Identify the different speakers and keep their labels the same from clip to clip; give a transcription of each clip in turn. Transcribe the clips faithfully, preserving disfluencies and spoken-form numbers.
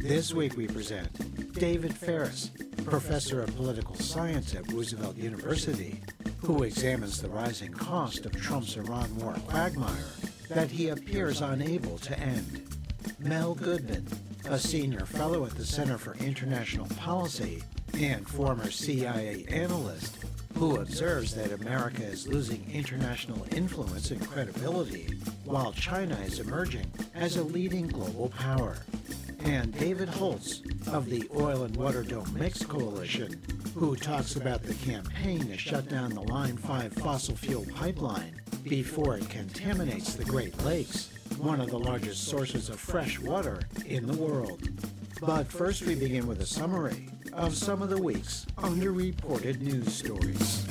Speaker 1: This week we present David Ferris, professor of political science at Roosevelt University, who examines the rising cost of Trump's Iran war quagmire that he appears unable to end. Mel Goodman, a senior fellow at the Center for International Policy and former C I A analyst, who observes that America is losing international influence and credibility while China is emerging as a leading global power. And David Holtz of the Oil and Water Don't Mix Coalition, who talks about the campaign to shut down the Line five fossil fuel pipeline before it contaminates the Great Lakes, one of the largest sources of fresh water in the world. But first we begin with a summary of some of the week's underreported news stories.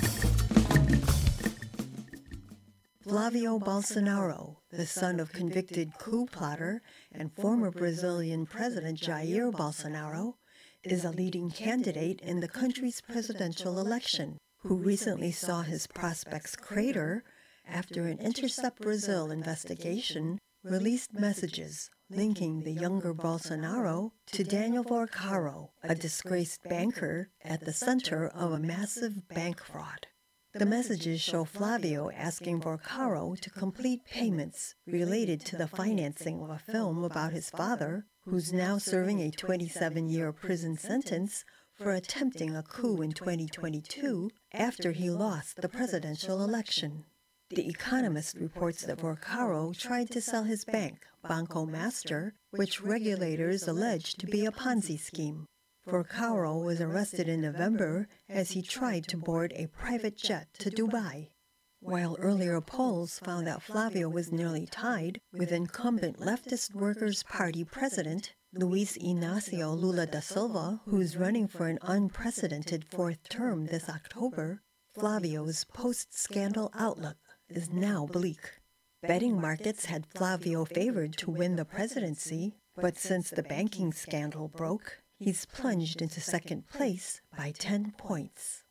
Speaker 2: Flavio Bolsonaro, the son of convicted coup plotter and former Brazilian President Jair Bolsonaro, is a leading candidate in the country's presidential election, who recently saw his prospects crater after an Intercept Brazil investigation released messages linking the younger Bolsonaro to Daniel Vorcaro, a disgraced banker at the center of a massive bank fraud. The messages show Flavio asking Vorcaro to complete payments related to the financing of a film about his father, who's now serving a twenty-seven-year prison sentence for attempting a coup in twenty twenty-two after he lost the presidential election. The Economist reports that Vorcaro tried to sell his bank, Banco Master, which regulators allege to be a Ponzi scheme. Vorcaro was arrested in November as he tried to board a private jet to Dubai. While earlier polls found that Flavio was nearly tied with incumbent leftist Workers' Party president Luiz Inácio Lula da Silva, who's running for an unprecedented fourth term this October, Flavio's post-scandal outlook is now bleak. Betting markets had Flavio favored to win the presidency, but since the banking scandal broke, he's plunged into second place by ten points.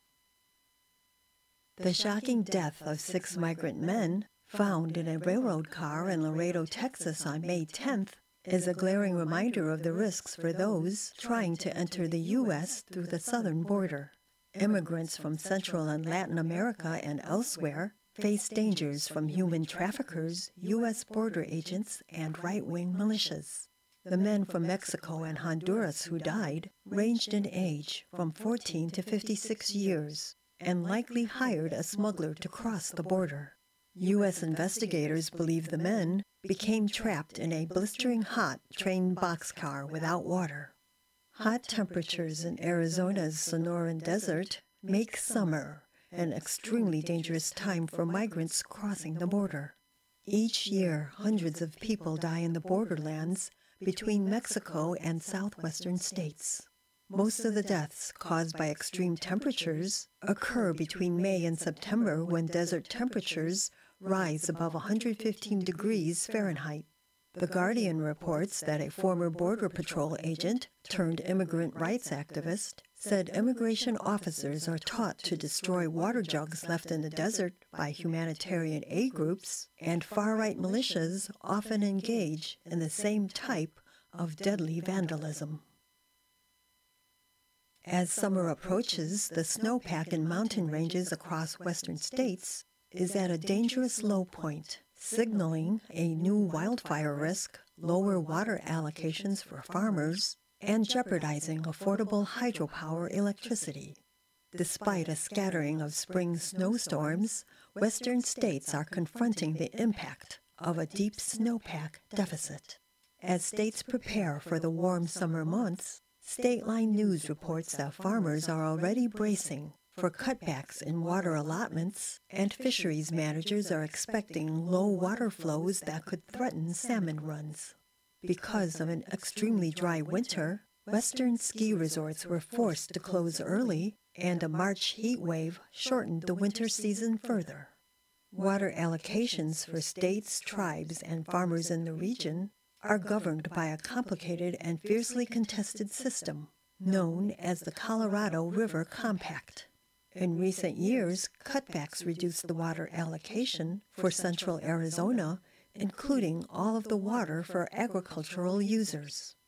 Speaker 2: The shocking death of six migrant men found in a railroad car in Laredo, Texas on May tenth is a glaring reminder of the risks for those trying to enter the U S through the southern border. Immigrants from Central and Latin America and elsewhere face dangers from human traffickers, U S border agents, and right-wing militias. The men from Mexico and Honduras who died ranged in age from fourteen to fifty-six years and likely hired a smuggler to cross the border. U S investigators believe the men became trapped in a blistering hot train boxcar without water. Hot temperatures in Arizona's Sonoran Desert make summer an extremely dangerous time for migrants crossing the border. Each year, hundreds of people die in the borderlands between Mexico and southwestern states. Most of the deaths caused by extreme temperatures occur between May and September, when desert temperatures rise above one hundred fifteen degrees Fahrenheit. The Guardian reports that a former Border Patrol agent turned immigrant rights activist said immigration officers are taught to destroy water jugs left in the desert by humanitarian aid groups, and far-right militias often engage in the same type of deadly vandalism. As summer approaches, the snowpack in mountain ranges across western states is at a dangerous low point, signaling a new wildfire risk, lower water allocations for farmers, and jeopardizing affordable hydropower electricity. Despite a scattering of spring snowstorms, western states are confronting the impact of a deep snowpack deficit. As states prepare for the warm summer months, Stateline News reports that farmers are already bracing for cutbacks in water allotments, and fisheries managers are expecting low water flows that could threaten salmon runs. Because of an extremely dry winter, western ski resorts were forced to close early, and a March heat wave shortened the winter season further. Water allocations for states, tribes, and farmers in the region are governed by a complicated and fiercely contested system known as the Colorado River Compact. In recent years, cutbacks reduced the water allocation for central Arizona, including all of the water for agricultural users.